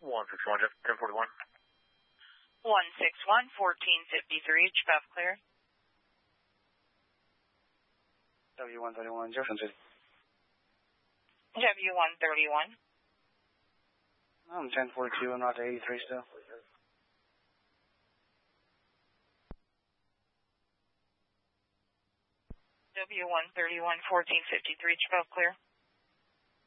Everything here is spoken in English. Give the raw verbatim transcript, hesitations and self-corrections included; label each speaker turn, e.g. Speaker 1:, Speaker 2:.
Speaker 1: one six one, Jeff, ten forty-one.
Speaker 2: one six one, fourteen fifty-three, Chief clear.
Speaker 3: W one thirty-one, Jefferson City.
Speaker 2: W one thirty-one.
Speaker 3: I'm ten forty-two, I'm not to eighty-three still.
Speaker 2: W one thirty-one, fourteen fifty-three, Chief clear.